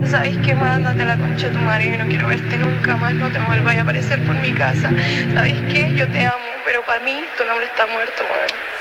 ¿sabes qué? Mándate a la concha de tu madre, yo no quiero verte nunca más, no te vuelvas a aparecer por mi casa. ¿Sabes qué? Yo te amo, pero para mí tu nombre está muerto, weón.